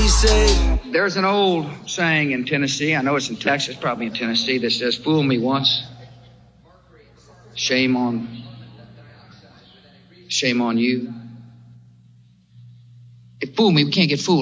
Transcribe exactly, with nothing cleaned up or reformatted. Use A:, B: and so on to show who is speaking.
A: he said.
B: There's an old saying in Tennessee, I know it's in Texas, probably in Tennessee, that says, fool me once, shame on, shame on you. If fool me, we can't get fooled.